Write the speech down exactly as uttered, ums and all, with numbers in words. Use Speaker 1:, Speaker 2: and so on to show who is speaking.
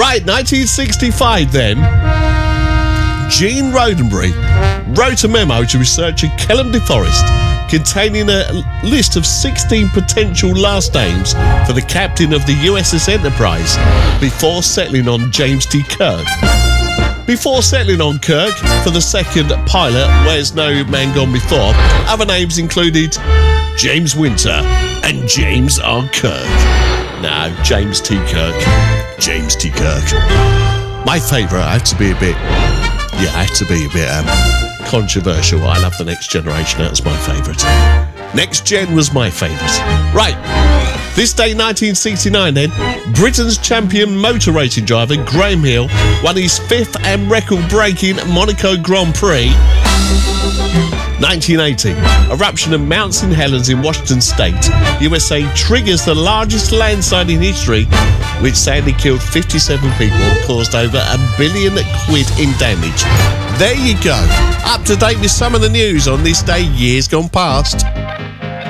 Speaker 1: Right, nineteen sixty-five then. Gene Roddenberry wrote a memo to researcher Kellum DeForest containing a list of sixteen potential last names for the captain of the U S S Enterprise before settling on James T. Kirk. Before settling on Kirk for the second pilot, Where's No Man Gone Before, other names included James Winter and James R. Kirk. No, James T. Kirk. James T. Kirk. My favourite, I have to be a bit... Yeah, I have to be a bit um, controversial. I love The Next Generation. That's my favourite. Next Gen was my favourite. Right. This day, nineteen sixty-nine then, Britain's champion motor racing driver Graham Hill won his fifth and record-breaking Monaco Grand Prix. nineteen eighty, eruption of Mount Saint Helens in Washington State, U S A triggers the largest landslide in history, which sadly killed fifty-seven people and caused over a billion quid in damage. There you go, up to date with some of the news on this day years gone past.